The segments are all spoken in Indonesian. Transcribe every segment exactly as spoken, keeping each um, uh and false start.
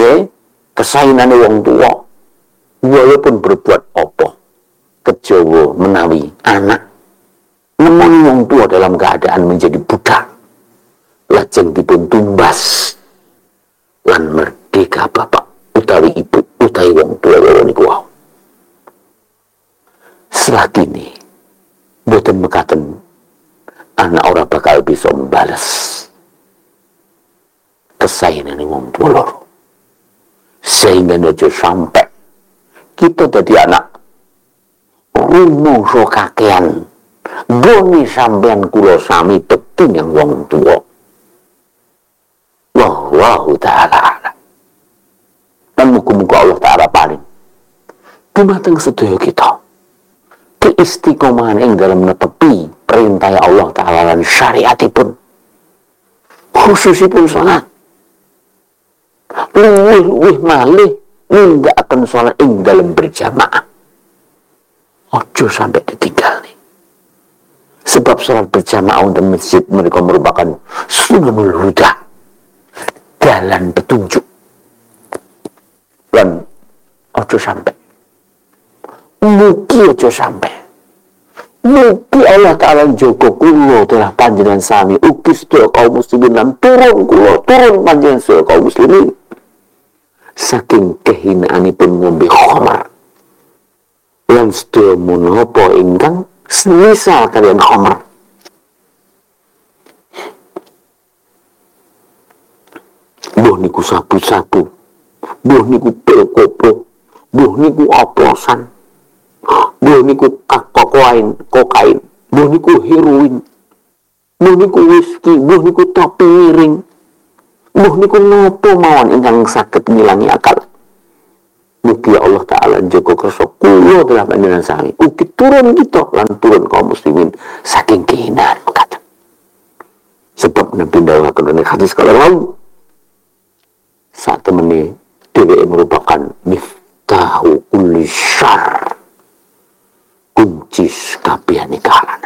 ya, kesainane wong tua, walaupun berbuat apa, kejawa menawi anak nemoni wong tua dalam keadaan menjadi budak, lajeng dipun tumbas lan merdeka bapak utawi ibu utawi wong tua niku wau. Selagi ini boten mekaten anak ora bakal bisa membalas kesayangan wong tua loro. Sehingga aja sampai kita jadi anak rumangsa kakean goni sampean kula sami peting yang wong tua. Wallahu ta'ala. Dan muga-muga Allah Ta'ala paling dumateng sedaya kita keistiqomahan ing dalam netepi perintah Allah Ta'ala dan syariatipun, khususipun salat. Luwih-luwih malih nindakaken salat ing dalam berjamaah. Ojo sampai ditinggal nih. Sebab salat berjamaah di masjid mereka merupakan sunanul huda, jalan petunjuk. Dan ojo sampai, mugi ojo sampai, mugi Allah Ta'ala njogo kula telah panjenengan sami ugi sedaya kaum muslimin lan turun kula turun panjenengan sedaya kaum muslimin saking kehinaanipun ngombe khamar lan sedaya menapa ingkang semisal kalian khamar. Boh niku sabu-sabu, boh niku pil koplo, boh niku oplosan, boh niku kokain, kokain, boh niku heroin, boh niku whisky, boh niku topi miring, boh niku nopo mawon ingkang saged ngilangi akal. Mugi Allah Ta'ala njaga kersa kula dalam panjenengan sami ugi turun kita lan turun kaum muslimin saking kehinaan mekaten. Sebab Nabi ndawuhaken ing hadis kala wau saat temene dheweke merupakan miftahu kulli syarr, kunci kabehane kahalanan.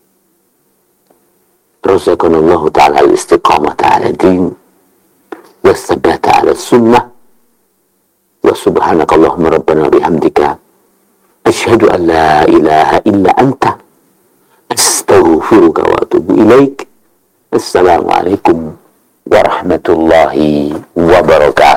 Razaqanallahu ta'ala al-istiqamata 'ala din wa sabata 'ala sunnah wa subhanakallahumma rabbana bihamdika asyhadu an la ilaha illa anta astaghfiruka wa atubu ilaik. Assalamualaikum warahmatullahi wabarakatuh.